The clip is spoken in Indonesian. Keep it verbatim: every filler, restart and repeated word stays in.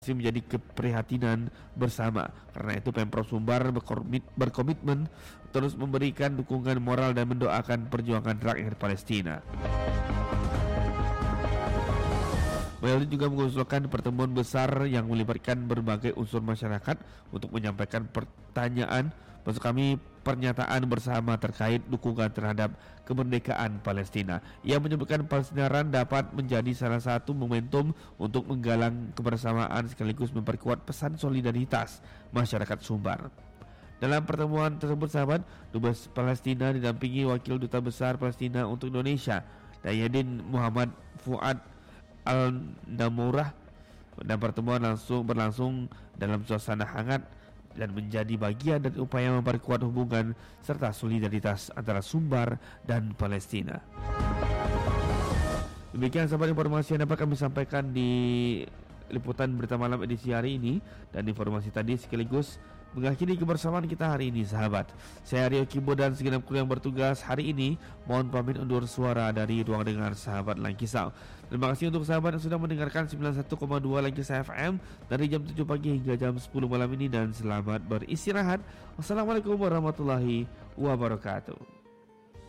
masih menjadi keprihatinan bersama. Karena itu Pemprov Sumbar berkomit, berkomitmen terus memberikan dukungan moral dan mendoakan perjuangan rakyat Palestina. Beliau juga mengusulkan pertemuan besar yang melibatkan berbagai unsur masyarakat untuk menyampaikan pertanyaan, maksud kami pernyataan bersama terkait dukungan terhadap kemerdekaan Palestina. Ia menyebutkan Palestina Run dapat menjadi salah satu momentum untuk menggalang kebersamaan sekaligus memperkuat pesan solidaritas masyarakat Sumbar. Dalam pertemuan tersebut, sahabat, Dubes Palestina didampingi Wakil Duta Besar Palestina untuk Indonesia, Dayadin Muhammad Fuad Al-Damourah, dan pertemuan langsung berlangsung dalam suasana hangat dan menjadi bagian dari upaya memperkuat hubungan serta solidaritas antara Sumbar dan Palestina. Demikian sahabat informasi yang dapat kami sampaikan di liputan berita malam edisi hari ini, dan informasi tadi sekaligus mengakhiri kebersamaan kita hari ini, sahabat. Saya Rio Kibo dan segenap kru yang bertugas hari ini mohon pamit undur suara dari ruang dengar sahabat Langkisau. Terima kasih untuk sahabat yang sudah mendengarkan sembilan puluh satu koma dua Langkisau F M dari jam tujuh pagi hingga jam sepuluh malam ini, dan selamat beristirahat. Wassalamualaikum warahmatullahi wabarakatuh.